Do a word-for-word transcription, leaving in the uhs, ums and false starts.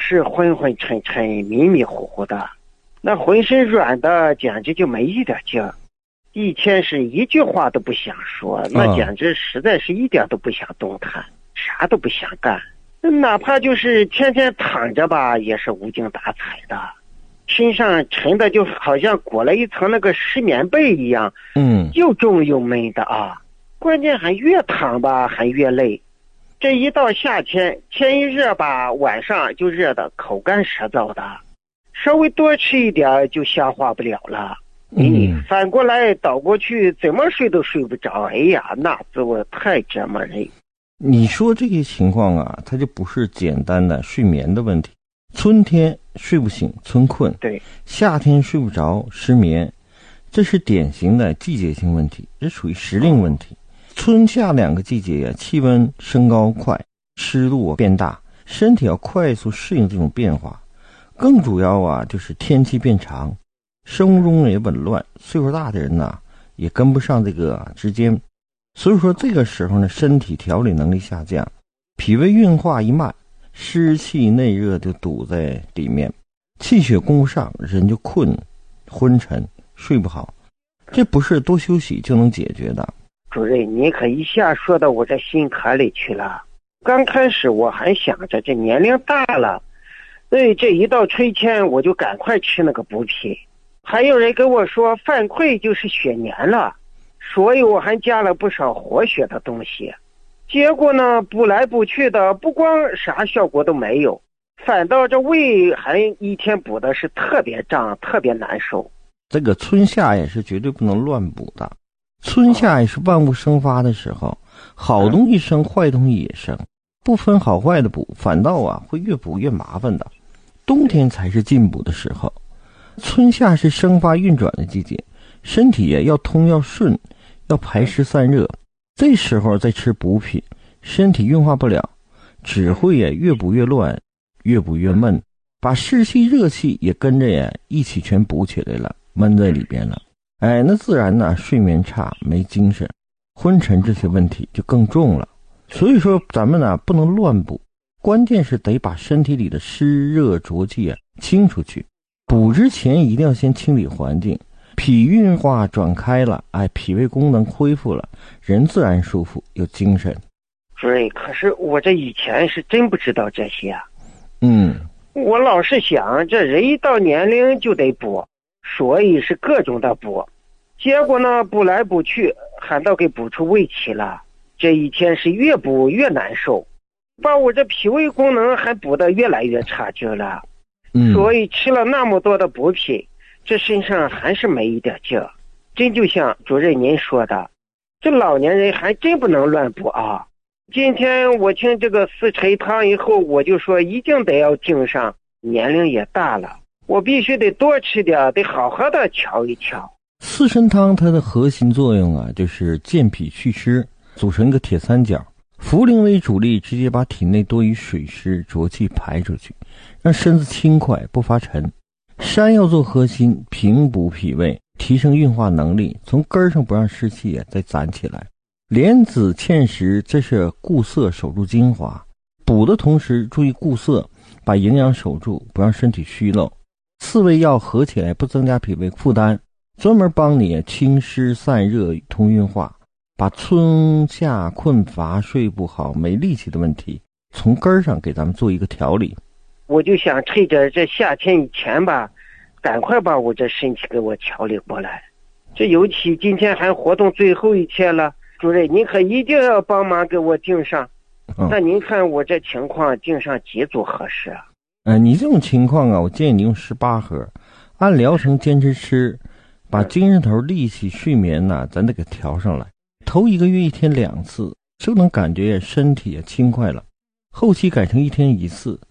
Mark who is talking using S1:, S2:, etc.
S1: 是昏昏沉沉迷迷糊糊的，那浑身软的简直就没一点劲儿，一天是一句话都不想说，那简直实在是一点都不想动弹，啥都不想干，哪怕就是天天躺着吧也是无精打采的，身上沉的就好像裹了一层那个湿棉被一样，
S2: 嗯，
S1: 又重又闷的啊，关键还越躺吧还越累。这一到夏天，天一热吧，晚上就热得口干舌燥的，稍微多吃一点就消化不了了。嗯，反过来倒过去，怎么睡都睡不着。哎呀，那滋味太折磨人。
S2: 你说这些情况啊，它就不是简单的睡眠的问题。春天睡不醒，春困；
S1: 对，
S2: 夏天睡不着，失眠，这是典型的季节性问题，这属于时令问题。春夏两个季节呀、啊，气温升高快，湿度变大，身体要快速适应这种变化。更主要啊，就是天气变长，生物钟也紊乱，岁数大的人呐，也跟不上这个时间。所以说这个时候呢，身体调理能力下降，脾胃运化一慢，湿气内热就堵在里面，气血供不上，人就困昏沉睡不好，这不是多休息就能解决的。
S1: 主任，你可一下说到我这心坎里去了。刚开始我还想着这年龄大了，所以这一到春天我就赶快吃那个补品，还有人跟我说犯溃就是血年了，所以我还加了不少活血的东西。结果呢，补来补去的，不光啥效果都没有，反倒这胃还一天补的是特别胀，特别难受。
S2: 这个春夏也是绝对不能乱补的，春夏也是万物生发的时候，好东西生，坏东西也生，不分好坏的补，反倒啊会越补越麻烦的。冬天才是进补的时候，春夏是生发运转的季节，身体也要通要顺，要排湿散热。这时候再吃补品，身体运化不了，只会也越补越乱，越补越闷，把湿气热气也跟着也一起全补起来了，闷在里边了。哎，那自然呢，睡眠差，没精神，昏沉这些问题就更重了。所以说咱们呢不能乱补，关键是得把身体里的湿热浊气啊清出去。补之前一定要先清理环境，脾运化转开了，哎，脾胃功能恢复了，人自然舒服有精神。
S1: 主任，可是我这以前是真不知道这些啊。
S2: 嗯，
S1: 我老是想这人一到年龄就得补，所以是各种的补，结果呢补来补去反倒给补出胃气了，这一天是越补越难受，把我这脾胃功能还补得越来越差劲了。
S2: 嗯，
S1: 所以吃了那么多的补品，这身上还是没一点劲儿。真就像主任您说的，这老年人还真不能乱补啊。今天我听这个四陈汤以后，我就说一定得要敬上，年龄也大了，我必须得多吃点，得好好的调一调。
S2: 四神汤它的核心作用啊，就是健脾祛湿，组成一个铁三角，茯苓为主力，直接把体内多余水湿浊气排出去，让身子轻快不发沉。山药做核心，平补脾胃，提升运化能力，从根儿上不让湿气啊再攒起来。莲子、芡实，这是固涩守住精华，补的同时注意固涩，把营养守住，不让身体虚漏。四味药合起来不增加脾胃负担，专门帮你清湿散热通运化，把春夏困乏睡不好没力气的问题从根儿上给咱们做一个调理。
S1: 我就想趁着这夏天以前吧，赶快把我这身体给我调理过来。这尤其今天还活动最后一天了，主任您可一定要帮忙给我订上。嗯、那您看我这情况订上几组合适啊？
S2: 呃，你这种情况啊，我建议你用十八盒，按疗程坚持吃，把精神头、力气、睡眠呐、啊，咱得给调上来。头一个月一天两次，就能感觉身体也轻快了。后期改成一天一次，